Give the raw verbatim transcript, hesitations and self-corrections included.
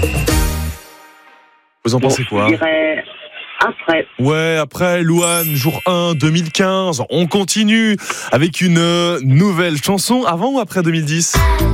Vous en Bon, pensez quoi? Je dirais après. Ouais, après Louane, jour un, deux mille quinze, on continue avec une euh, nouvelle chanson, avant ou après deux mille dix?